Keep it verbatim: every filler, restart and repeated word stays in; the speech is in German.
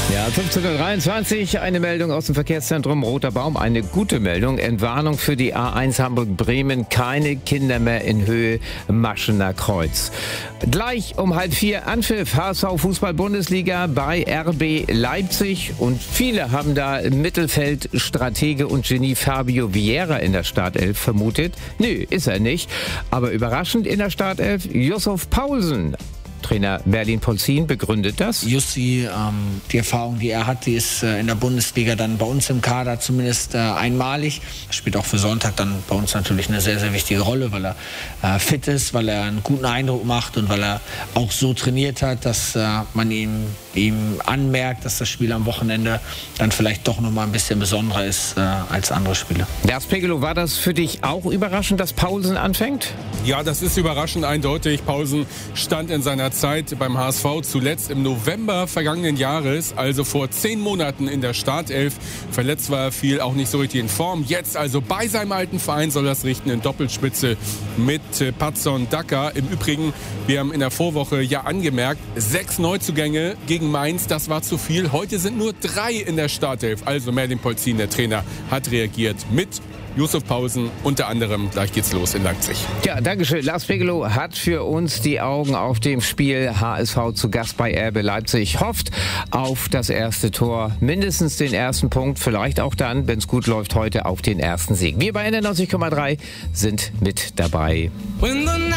Ja, fünfzehn Uhr dreiundzwanzig, eine Meldung aus dem Verkehrszentrum Roter Baum, eine gute Meldung. Entwarnung für die A eins Hamburg-Bremen, keine Kinder mehr in Höhe Maschener Kreuz. Gleich um halb vier Anpfiff, H S V Fußball-Bundesliga bei R B Leipzig und viele haben da Mittelfeldstratege und Genie Fabio Vieira in der Startelf vermutet. Nö, ist er nicht, aber überraschend in der Startelf Yussuf Poulsen. Trainer Merlin Polzin begründet das. Jussi, ähm, die Erfahrung, die er hat, die ist äh, in der Bundesliga dann bei uns im Kader zumindest äh, einmalig. Er spielt auch für Sonntag dann bei uns natürlich eine sehr, sehr wichtige Rolle, weil er äh, fit ist, weil er einen guten Eindruck macht und weil er auch so trainiert hat, dass äh, man ihm, ihm anmerkt, dass das Spiel am Wochenende dann vielleicht doch noch mal ein bisschen besonderer ist äh, als andere Spiele. Lars Pegelow, war das für dich auch überraschend, dass Poulsen anfängt? Ja, das ist überraschend eindeutig. Poulsen stand in seiner Zeit beim H S V zuletzt im November vergangenen Jahres, also vor zehn Monaten in der Startelf. Verletzt war er viel, auch nicht so richtig in Form. Jetzt also bei seinem alten Verein soll das richten in Doppelspitze mit äh, Patson Daka. Im Übrigen, wir haben in der Vorwoche ja angemerkt, sechs Neuzugänge gegen Mainz, das war zu viel. Heute sind nur drei in der Startelf. Also Merlin Polzin, der Trainer, hat reagiert mit Yussuf Poulsen unter anderem. Gleich geht's los in Leipzig. Ja, dankeschön. Lars Pegelow hat für uns die Augen auf dem Spiel H S V zu Gast bei R B Leipzig. Hofft auf das erste Tor, mindestens den ersten Punkt, vielleicht auch dann, wenn es gut läuft, heute auf den ersten Sieg. Wir bei N neunzig Komma drei sind mit dabei.